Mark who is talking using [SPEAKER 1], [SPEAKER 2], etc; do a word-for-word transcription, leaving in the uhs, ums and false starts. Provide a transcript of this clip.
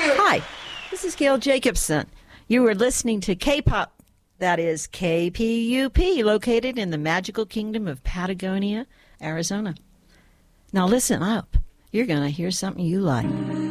[SPEAKER 1] Hi, this is Gail Jacobson. You are listening to K-Pop, that is K P U P, located in the magical kingdom of Patagonia, Arizona. Now listen up. You're going to hear something you like.